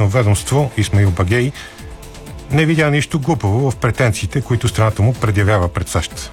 външно ведомство Исмаил Багей не видя нищо глупаво в претенциите, които страната му предявява пред САЩ.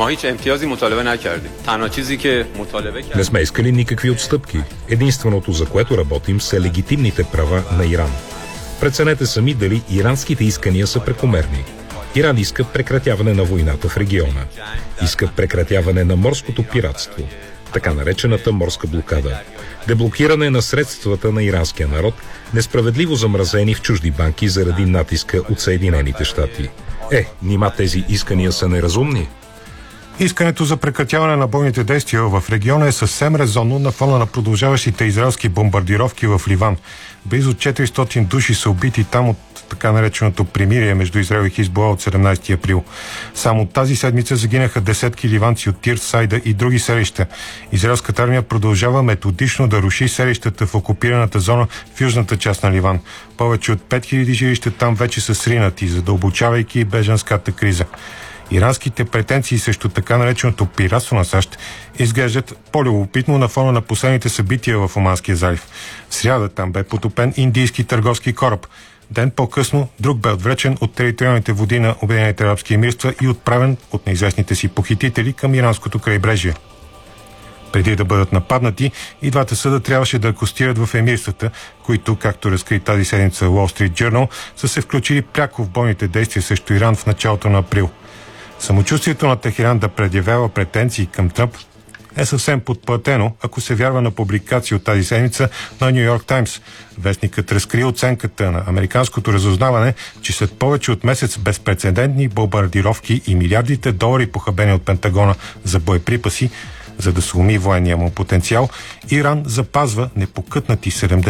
Не сме искали никакви отстъпки. Единственото, за което работим, са легитимните права на Иран. Преценете сами дали иранските искания са прекомерни. Иран иска прекратяване на войната в региона. Иска прекратяване на морското пиратство, така наречената морска блокада. Деблокиране на средствата на иранския народ, несправедливо замразени в чужди банки заради натиска от Съединените щати. Нима тези искания са неразумни? Искането за прекратяване на бойните действия в региона е съвсем резонно на фона на продължаващите израелски бомбардировки в Ливан. Близо 400 души са убити там от така нареченото примирие между Израел и Хизбула от 17 април. Само тази седмица загинаха десетки ливанци от Тир, Сайда и други селища. Израелската армия продължава методично да руши селищата в окупираната зона в южната част на Ливан. Повече от 5000 жилища там вече са сринати, задълбочавайки бежанската криза. Иранските претенции срещу така нареченото пиратство на САЩ изглеждат по-любопитно на фона на последните събития в Оманския залив. В сряда там бе потопен индийски търговски кораб. Ден по-късно друг бе отвлечен от териториалните води на Обединените арабски емирства и отправен от неизвестните си похитители към иранското крайбрежие. Преди да бъдат нападнати, и двата съда трябваше да акостират в емирствата, които, както разкри тази седмица Wall Street Journal, са се включили пряко в бойните действия срещу Иран в началото на април. Самочувствието на Техеран да предявява претенции към Тръмп е съвсем подплатено, ако се вярва на публикация от тази седмица на Ню Йорк Таймс. Вестникът разкри оценката на американското разузнаване, че след повече от месец безпрецедентни бомбардировки и милиардите долари похабени от Пентагона за боеприпаси, за да сломи военния му потенциал, Иран запазва непокътнати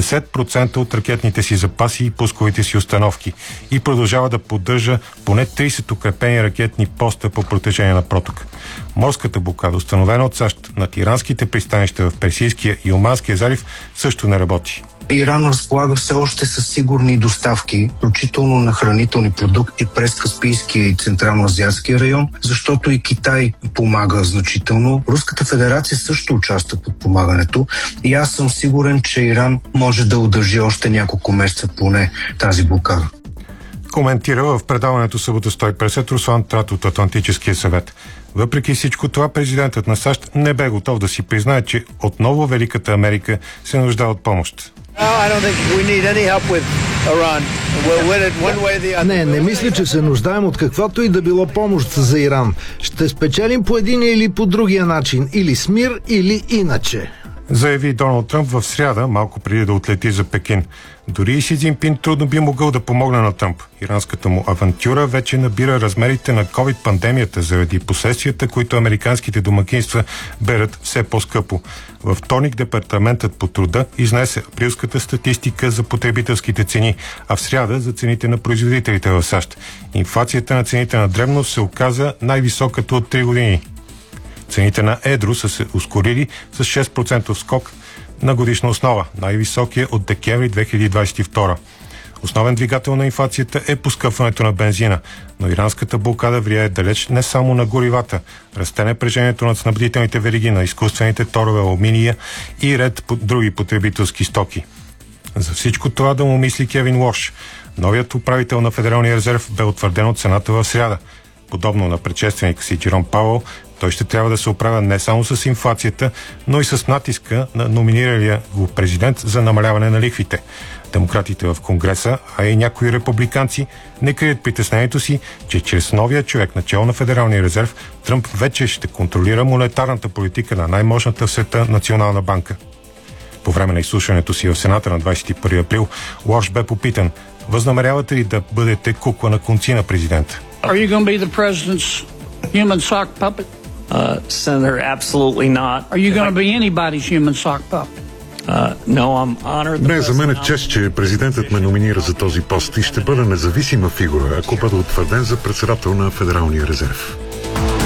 70% от ракетните си запаси и пусковите си установки и продължава да поддържа поне 30 укрепени ракетни поста по протежение на протока. Морската блокада, установена от САЩ над иранските пристанища в Персийския и Оманския залив, също не работи. Иран разполага все още със сигурни доставки, включително на хранителни продукти през Каспийския и Централно-азиатския район, защото и Китай помага значително. Руската федерация също участва в подпомагането и аз съм сигурен, че Иран може да удържи още няколко месеца поне тази блокада. Коментира в предаването Събота 150 Руслан Трат от Атлантическия съвет. Въпреки всичко това, президентът на САЩ не бе готов да си признае, че отново Великата Америка се нуждае от помощ. Не мисля, че се нуждаем от каквато и да било помощ за Иран. Ще спечелим по един или по другия начин, или с мир, или иначе. Заяви Доналд Тръмп в сряда, малко преди да отлети за Пекин. Дори и Си Цзинпин трудно би могъл да помогне на Тръмп. Иранската му авантюра вече набира размерите на COVID-пандемията заради последствията, които американските домакинства берат все по-скъпо. Във вторник Департаментът по труда изнесе априлската статистика за потребителските цени, а в сряда за цените на производителите в САЩ. Инфлацията на цените на дребно се оказа най-високата от 3 години. Цените на едро са се ускорили с 6% скок на годишна основа, най-високия от декември 2022. Основен двигател на инфлацията е поскъпването на бензина, но иранската блокада влияе далеч не само на горивата. Расте напрежението на снабдителните вериги, на изкуствените торове, алуминия и ред други потребителски стоки. За всичко това да му мисли Кевин Лош. Новият управител на Федералния резерв бе утвърден от Сената в сряда. Подобно на предшественика си Джером Пауъл, той ще трябва да се оправя не само с инфлацията, но и с натиска на номиниралия го президент за намаляване на лихвите. Демократите в Конгреса, а и някои републиканци не крият притеснението си, че чрез новия човек начало на Федералния резерв Тръмп вече ще контролира монетарната политика на най-мощната в света Национална банка. По време на изслушването си в Сената на 21 април, Лош бе попитан: възнамерявате ли да бъдете кукла на конци на президента? Are you going to be the president's human sock puppet? Senator, absolutely not. Are you going to be anybody's human sock puppet? No, I'm honored. Не, за мен е чест, че президентът ме номинира за този пост и ще бъда независима фигура, ако бъда утвърден за председател на Федералния резерв.